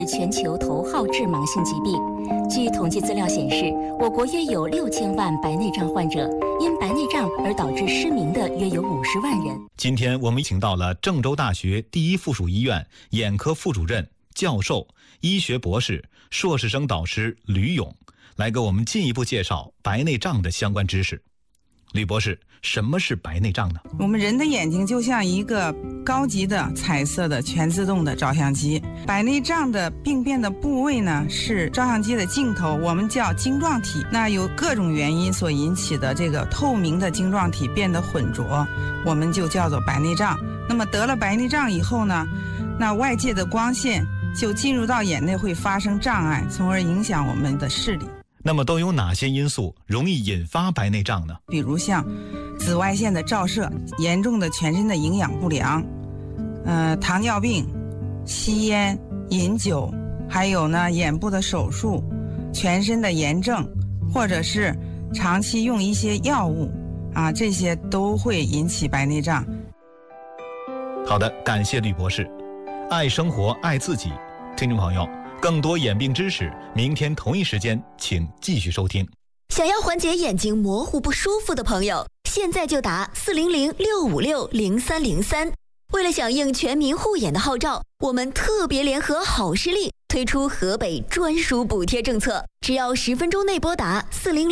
全球头号致盲性疾病。据统计资料显示，我国约有6000万白内障患者，因白内障而导致失明的约有50万人。 今天我们请到了郑州大学第一附属医院眼科副主任、教授、医学博士、硕士生导师吕勇，来给我们进一步介绍白内障的相关知识。吕博士，什么是白内障呢？ 我们人的眼睛就像一个高级的彩色的全自动的照相机，白内障的病变的部位呢是照相机的镜头，我们叫晶状体。那由各种原因所引起的这个透明的晶状体变得浑浊，我们就叫做白内障。那么得了白内障以后呢，那外界的光线就进入到眼内会发生障碍，从而影响我们的视力。 那么都有哪些因素容易引发白内障呢？ 比如像紫外线的照射、严重的全身的营养不良、糖尿病、吸烟、饮酒，还有呢眼部的手术、全身的炎症，或者是长期用一些药物啊，这些都会引起白内障。 好的，感谢吕博士。爱生活，爱自己。听众朋友，更多眼病知识，明天同一时间请继续收听。 想要缓解眼睛模糊不舒服的朋友，现在就打400-656-0303。为了响应全民护眼的号召，我们特别联合好视力推出河北专属补贴政策，只要10分钟内拨打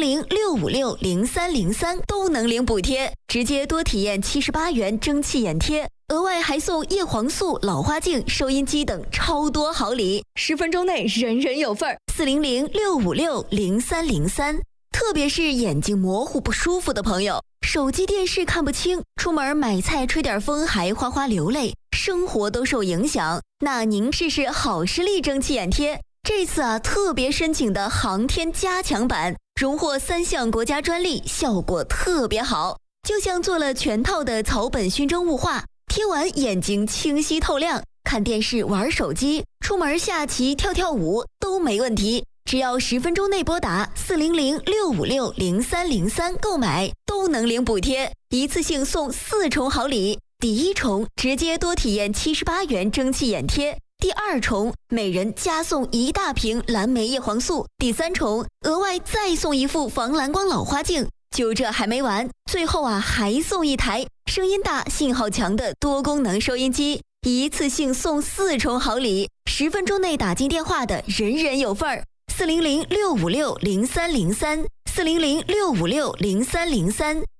400-656-0303都能领补贴，直接多体验78元蒸汽眼贴，额外还送叶黄素、老花镜、收音机等超多好礼，10分钟内人人有份儿。400-656-0303。特别是眼睛模糊不舒服的朋友，手机电视看不清，出门买菜吹点风还哗哗流泪，生活都受影响，那您试试好视力蒸汽眼贴。这次特别申请的航天加强版，荣获3项国家专利，效果特别好，就像做了全套的草本熏蒸雾化，贴完眼睛清晰透亮，看电视玩手机，出门下棋跳舞都没问题。只要10分钟内拨打400-656-0303购买，都能领补贴，一次性送4重好礼。第1重直接多体验78元蒸汽眼贴，第2重每人加送1大瓶蓝莓叶黄素，第3重额外再送1副防蓝光老花镜。就这还没完，最后还送1台声音大、信号强的多功能收音机，一次性送4重好礼。10分钟内打进电话的人人有份儿。400-656-0303，400-656-0303，